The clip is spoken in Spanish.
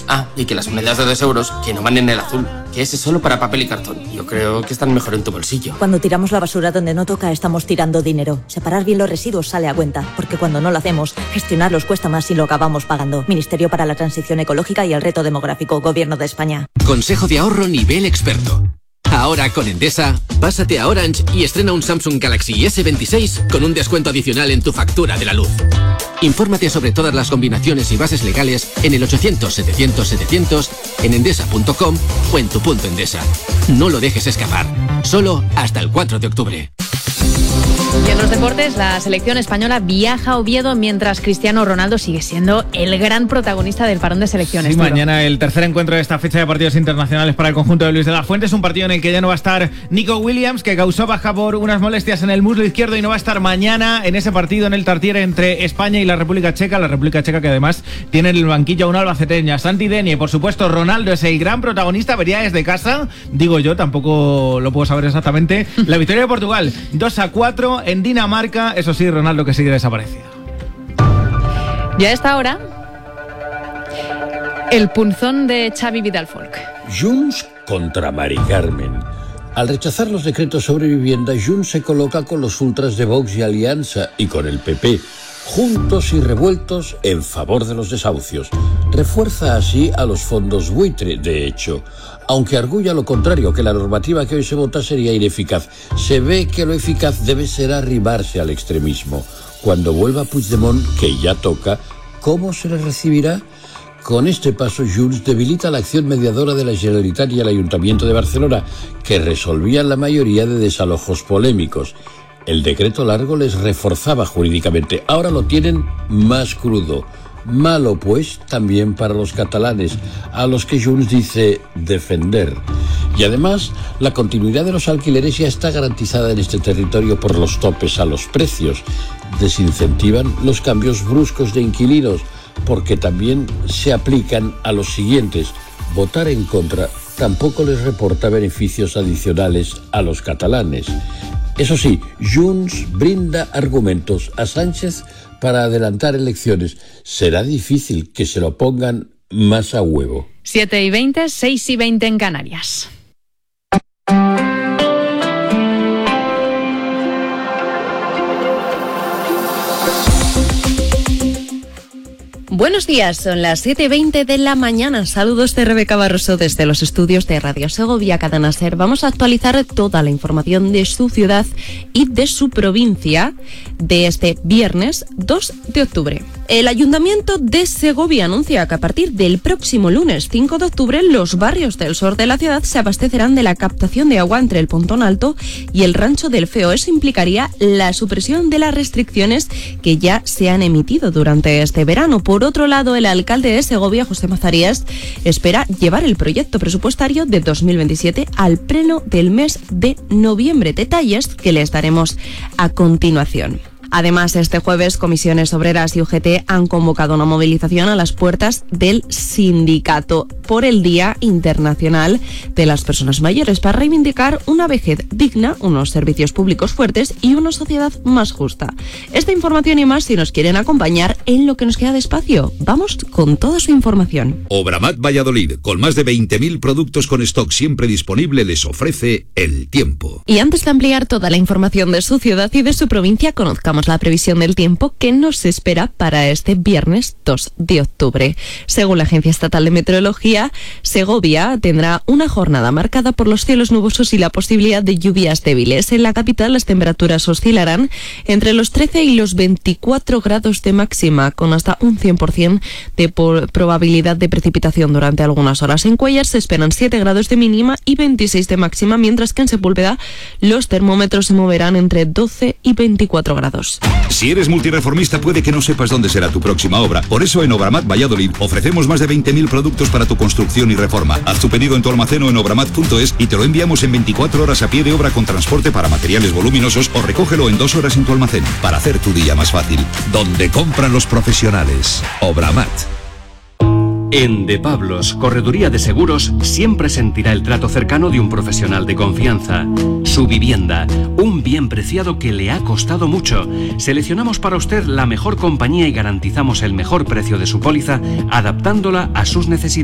Ah, y que las monedas de 2 euros, que no van en el azul, que ese es solo para papel y cartón. Yo creo que están mejor en tu bolsillo. Cuando tiramos la basura donde no toca, estamos tirando dinero. Separar bien los residuos sale a cuenta, porque cuando no lo hacemos, gestionarlos cuesta más y lo acabamos pagando. Ministerio para la Transición Ecológica y el Reto Demográfico, Gobierno de España. Consejo de ahorro nivel experto. Ahora con Endesa, pásate a Orange y estrena un Samsung Galaxy S26 con un descuento adicional en tu factura de la luz. Infórmate sobre todas las combinaciones y bases legales en el 800-700-700, en endesa.com o en tu punto Endesa. No lo dejes escapar. Solo hasta el 4 de octubre. Y en los deportes, la selección española viaja a Oviedo mientras Cristiano Ronaldo sigue siendo el gran protagonista del parón de selecciones. Sí, mañana el tercer encuentro de esta fecha de partidos internacionales para el conjunto de Luis de la Fuente. Es un partido en el que ya no va a estar Nico Williams, que causó baja por unas molestias en el muslo izquierdo, y no va a estar mañana en ese partido en el Tartiere entre España y la República Checa. La República Checa que además tiene en el banquillo a un albaceteña, Santi Denie. Por supuesto, Ronaldo es el gran protagonista. Vería desde casa, digo yo, tampoco lo puedo saber exactamente. La victoria de Portugal, 2-4 en Dinamarca. Eso sí, Ronaldo que sigue desaparecido. Ya a esta hora, el punzón de Xavi Vidal-Folk. Junts contra Mari Carmen. Al rechazar los decretos sobre vivienda, Junts se coloca con los ultras de Vox y Alianza y con el PP, juntos y revueltos en favor de los desahucios. Refuerza así a los fondos buitre, de hecho. Aunque arguya lo contrario, que la normativa que hoy se vota sería ineficaz, se ve que lo eficaz debe ser arrimarse al extremismo. Cuando vuelva Puigdemont, que ya toca, ¿cómo se le recibirá? Con este paso, Junts debilita la acción mediadora de la Generalitat y el Ayuntamiento de Barcelona, que resolvían la mayoría de desalojos polémicos. El decreto largo les reforzaba jurídicamente, ahora lo tienen más crudo. Malo, pues, también para los catalanes, a los que Junts dice defender. Y además, la continuidad de los alquileres ya está garantizada en este territorio por los topes a los precios. Desincentivan los cambios bruscos de inquilinos, porque también se aplican a los siguientes. Votar en contra tampoco les reporta beneficios adicionales a los catalanes. Eso sí, Junts brinda argumentos a Sánchez para adelantar elecciones. Será difícil que se lo pongan más a huevo. 7:20, 6:20 en Canarias. Buenos días, son las 7:20 de la mañana. Saludos de Rebeca Barroso desde los estudios de Radio Segovia Cadena Ser. Vamos a actualizar toda la información de su ciudad y de su provincia de este viernes 2 de octubre. El Ayuntamiento de Segovia anuncia que a partir del próximo lunes 5 de octubre los barrios del sur de la ciudad se abastecerán de la captación de agua entre el Pontón Alto y el Rancho del Feo. Eso implicaría la supresión de las restricciones que ya se han emitido durante este verano. Por otro lado, el alcalde de Segovia, José Mazarías, espera llevar el proyecto presupuestario de 2027 al pleno del mes de noviembre. Detalles que les daremos a continuación. Además, este jueves, Comisiones Obreras y UGT han convocado una movilización a las puertas del sindicato por el Día Internacional de las Personas Mayores para reivindicar una vejez digna, unos servicios públicos fuertes y una sociedad más justa. Esta información y más si nos quieren acompañar en lo que nos queda de espacio. Vamos con toda su información. Obramat Valladolid, con más de 20.000 productos con stock siempre disponible, les ofrece el tiempo. Y antes de ampliar toda la información de su ciudad y de su provincia, conozcamos la previsión del tiempo que nos espera para este viernes 2 de octubre. Según la Agencia Estatal de Meteorología, Segovia tendrá una jornada marcada por los cielos nubosos y la posibilidad de lluvias débiles. En la capital las temperaturas oscilarán entre los 13 y los 24 grados de máxima, con hasta un 100% de probabilidad de precipitación durante algunas horas. En Cuéllar se esperan 7 grados de mínima y 26 de máxima, mientras que en Sepúlveda los termómetros se moverán entre 12 y 24 grados. Si eres multireformista, puede que no sepas dónde será tu próxima obra. Por eso en Obramat Valladolid ofrecemos más de 20.000 productos para tu construcción y reforma. Haz tu pedido en tu almacén o en obramat.es y te lo enviamos en 24 horas a pie de obra con transporte para materiales voluminosos, o recógelo en 2 horas en tu almacén para hacer tu día más fácil. Donde compran los profesionales. Obramat. En De Pablos, Correduría de Seguros, siempre sentirá el trato cercano de un profesional de confianza. Su vivienda, un bien preciado que le ha costado mucho. Seleccionamos para usted la mejor compañía y garantizamos el mejor precio de su póliza, adaptándola a sus necesidades.